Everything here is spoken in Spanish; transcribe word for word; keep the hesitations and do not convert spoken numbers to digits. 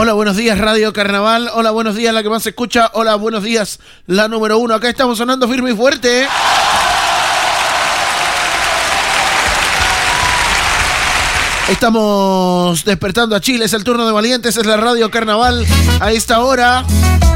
Hola, buenos días, Radio Carnaval. Hola, buenos días, la que más se escucha. Hola, buenos días, la número uno. Acá estamos sonando firme y fuerte. Estamos despertando a Chile. Es el turno de valientes. Es la Radio Carnaval a esta hora.